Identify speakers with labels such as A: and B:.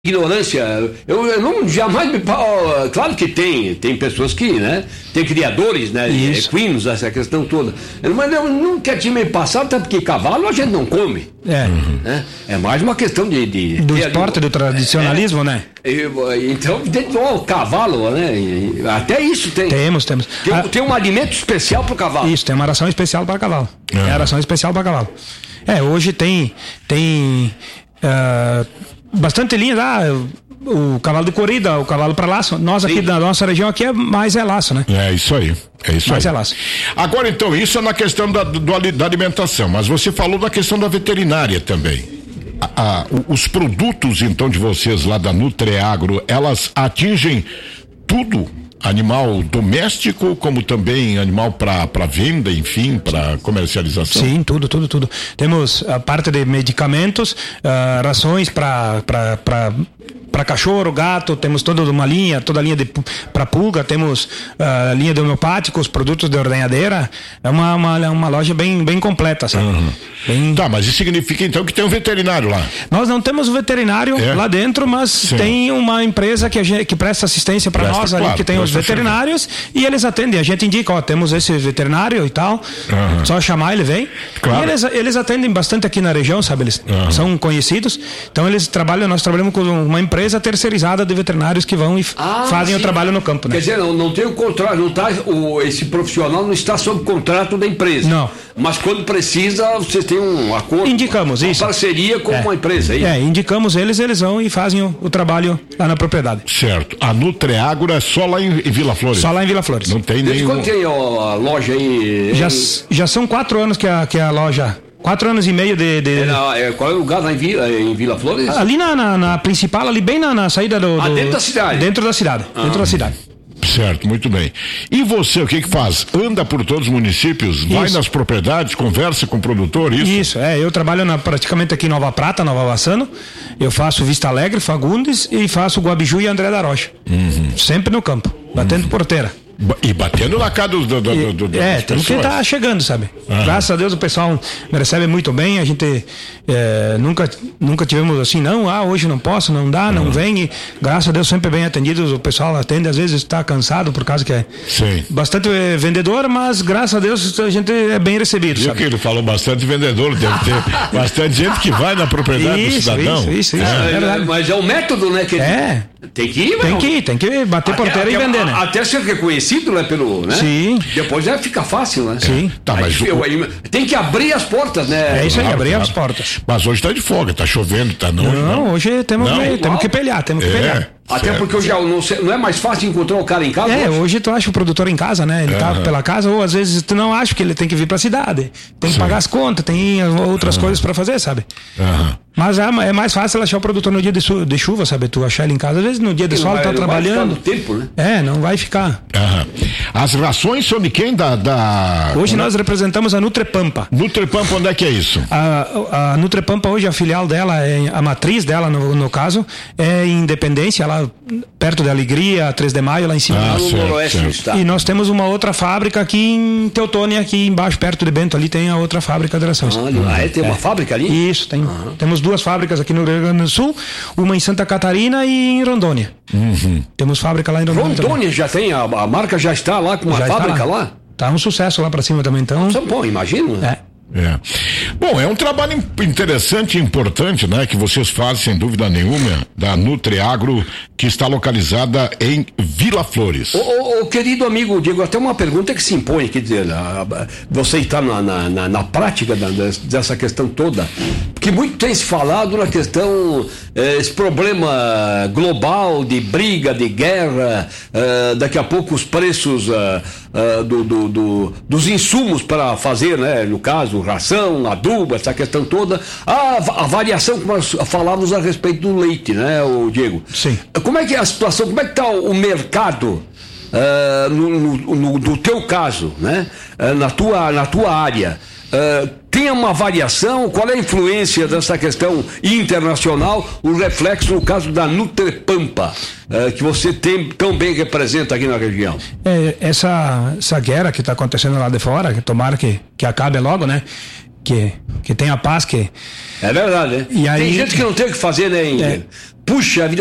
A: ignorância, eu não jamais claro que tem pessoas que, né, tem criadores, né, equinos, essa questão toda, mas eu nunca tinha me passado, até porque cavalo a gente não come, né? É mais uma questão do esporte, do tradicionalismo, né? Então, dentro do cavalo, né, até isso tem.
B: Temos.
A: Tem um alimento especial para o cavalo.
B: Isso, tem uma ração especial para cavalo. É a ração especial para cavalo. Hoje tem bastante linha lá, o cavalo de corrida, o cavalo para laço. Nós aqui da nossa região aqui mais é laço, né?
C: É isso aí.
B: Mais é laço.
C: Agora então, isso é na questão da alimentação, mas você falou da questão da veterinária também. Os produtos então de vocês lá da Nutreagro, elas atingem tudo? Animal doméstico, como também animal para venda, enfim, para comercialização?
B: Sim, tudo. Temos a parte de medicamentos, rações para cachorro, gato, temos toda a linha para pulga, temos a linha de homeopáticos, produtos de ordenhadeira. É uma loja bem completa, sabe?
C: Tá, mas isso significa então que tem um veterinário lá?
B: Nós não temos um veterinário lá dentro, mas tem uma empresa que presta assistência para nós ali, que tem os veterinários, e eles atendem. A gente indica, temos esse veterinário e tal, só chamar, ele vem. Claro. E eles atendem bastante aqui na região, sabe? Eles são conhecidos, então nós trabalhamos com uma empresa terceirizada de veterinários que vão e fazem o trabalho no campo, né?
A: Quer dizer, não tem o contrato, esse profissional não está sob contrato da empresa.
B: Não.
A: Mas quando precisa, vocês têm um acordo.
B: Indicamos isso.
A: Uma parceria com uma empresa aí.
B: Indicamos eles vão e fazem o trabalho lá na propriedade.
C: Certo. A Nutreagro é só lá em Vila Flores?
B: Só lá em Vila Flores.
C: Não tem nenhum.
A: Quando tem a loja aí?
B: Já são 4 anos que a loja. 4 anos e meio de...
A: Qual é o lugar lá em Vila Flores?
B: Ali na principal, ali bem na saída
A: dentro da cidade?
B: Dentro da cidade. Dentro da cidade.
C: Certo, muito bem. E você, o que faz? Anda por todos os municípios, vai nas propriedades, conversa com o produtor, isso?
B: Isso, eu trabalho praticamente aqui em Nova Prata, Nova Bassano. Eu faço Vista Alegre, Fagundes e faço Guabiju e André da Rocha. Sempre no campo, batendo porteira.
C: E batendo na cara do
B: temos que estar chegando, sabe? Graças a Deus o pessoal me recebe muito bem. A gente nunca tivemos assim, hoje não posso, não dá, não vem. E, graças a Deus sempre bem atendidos. O pessoal atende, às vezes está cansado por causa que é bastante vendedor, mas graças a Deus a gente é bem recebido.
C: Viu que ele falou bastante vendedor, deve ter bastante gente que vai na propriedade do cidadão.
B: Isso, é verdade.
A: Mas é o método, né? Tem que ir,
B: tem que bater porteira e vender, né?
A: Até ser reconhecido, né? Né?
B: Sim.
A: Depois fica fácil, né?
B: Sim.
C: Tá, mas
A: tem que abrir as portas, né?
B: É isso aí, abrir as portas.
C: Mas hoje tá de folga, tá chovendo, tá
B: não. Hoje temos que pelhar,
A: Até porque hoje não é mais fácil encontrar o cara em casa?
B: Hoje tu acha o produtor em casa, né? Ele tá pela casa, ou às vezes tu não acha que ele tem que vir pra cidade. Tem que pagar as contas, tem outras coisas pra fazer, sabe? Mas é mais fácil achar o produtor no dia de chuva, sabe? Tu achar ele em casa. Às vezes no dia de sol ele tá trabalhando.
A: Vai ficar no tempo, né?
B: Não vai ficar.
C: As rações são de quem?
B: Hoje nós representamos a Nutrepampa.
C: Nutrepampa, onde é que é isso?
B: A Nutrepampa hoje, a filial dela, a matriz dela, no caso, é em Independência, lá perto da Alegria, 3 de Maio, lá em cima.
A: No noroeste do estado.
B: E nós temos uma outra fábrica aqui em Teutônia, aqui embaixo, perto de Bento, ali tem a outra fábrica de rações.
A: Tem uma fábrica ali?
B: Isso, tem. Temos 2 fábricas aqui no Rio Grande do Sul, uma em Santa Catarina e em Rondônia. Temos fábrica lá em Rondônia.
A: Rondônia já tem, a marca já está lá com uma fábrica lá?
B: Tá um sucesso lá pra cima também, então.
A: Bom, imagino.
C: Bom, é um trabalho interessante e importante, né? Que vocês fazem, sem dúvida nenhuma, da Nutreagro, que está localizada em Vila Flores.
A: Querido amigo Diego, até uma pergunta que se impõe, quer dizer, você está na prática dessa questão toda, porque muito tem se falado na questão, esse problema global de briga, de guerra, daqui a pouco os preços dos insumos para fazer, né? No caso, ração, adubo, essa questão toda, a variação que nós falávamos a respeito do leite, né, o Diego?
B: Sim.
A: Como é que é a situação, como é que está o mercado no teu caso, né? Na tua área? Tem uma variação? Qual é a influência dessa questão internacional, o reflexo no caso da Nutrepampa, que você tão bem representa aqui na região?
B: Essa guerra que está acontecendo lá de fora, que tomara que acabe logo, né? Que tenha paz, que
A: É verdade, né?
B: E aí...
A: Tem gente que não tem o que fazer, né? Puxa, a vida